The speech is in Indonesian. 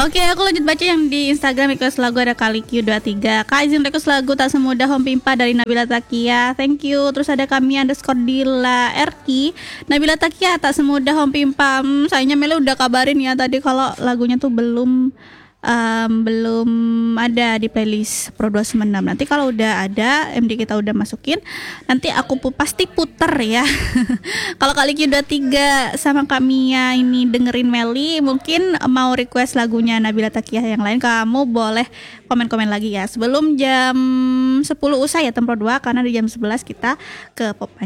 Oke, aku lanjut baca yang di Instagram request lagu ada Kaliq23. Kak izin request lagu Tak Semudah Home Pimpa dari Nabila Takia. Thank you. Terus ada kami _Dila Erki. Nabila Takia Tak Semudah Home Pimpa. Sayangnya Mele udah kabarin ya tadi kalau lagunya tuh belum ada di playlist Pro 296. Nanti kalau udah ada, MD kita udah masukin, nanti aku pasti puter ya. Kalau Kaliq23 sama Kamia ini dengerin Meli, mungkin mau request lagunya Nabila Takiah yang lain, kamu boleh komen-komen lagi ya. Sebelum jam 10 usai ya Tempro 2, karena di jam 11 kita ke Pop